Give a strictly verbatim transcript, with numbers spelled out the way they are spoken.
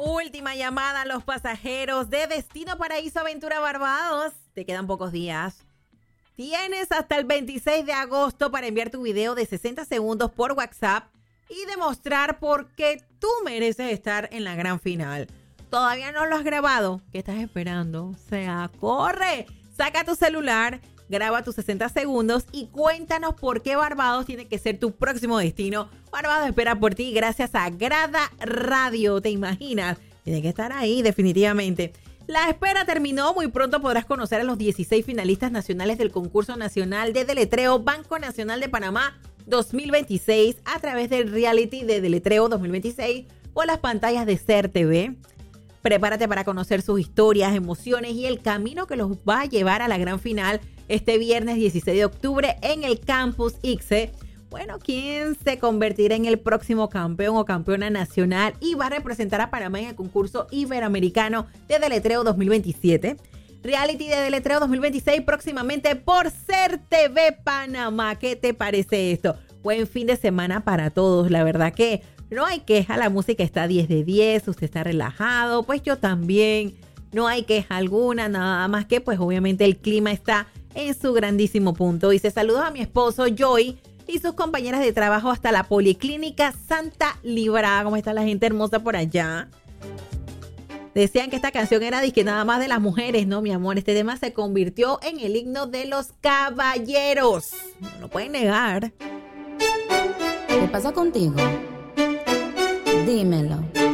Última llamada a los pasajeros de Destino Paraíso Aventura Barbados. Te quedan pocos días. Tienes hasta el veintiséis de agosto para enviar tu video de sesenta segundos por WhatsApp y demostrar por qué tú mereces estar en la gran final. ¿Todavía no lo has grabado? ¿Qué estás esperando? O sea, corre, saca tu celular, graba tus sesenta segundos y cuéntanos por qué Barbados tiene que ser tu próximo destino. Barbados espera por ti gracias a Grada Radio. ¿Te imaginas? Tiene que estar ahí definitivamente. La espera terminó. Muy pronto podrás conocer a los dieciséis finalistas nacionales del concurso nacional de deletreo Banco Nacional de Panamá dos mil veintiséis a través del reality de deletreo dos mil veintiséis o las pantallas de C E R T V. Prepárate para conocer sus historias, emociones y el camino que los va a llevar a la gran final este viernes dieciséis de octubre en el Campus I C S E. Bueno, ¿quién se convertirá en el próximo campeón o campeona nacional y va a representar a Panamá en el concurso iberoamericano de deletreo dos mil veintisiete? Reality de deletreo dos mil veintiséis próximamente por C E R T V Panamá. ¿Qué te parece esto? Buen fin de semana para todos. La verdad que no hay queja, la música está diez de diez, usted está relajado, pues yo también. No hay queja alguna, nada más que pues obviamente el clima está en su grandísimo punto. Y se saluda a mi esposo Joy y sus compañeras de trabajo hasta la Policlínica Santa Librada. ¿Cómo está la gente hermosa por allá? Decían que esta canción era disque nada más de las mujeres, ¿no, mi amor? Este tema se convirtió en el himno de los caballeros. No lo pueden negar. ¿Qué pasa contigo? Dímelo.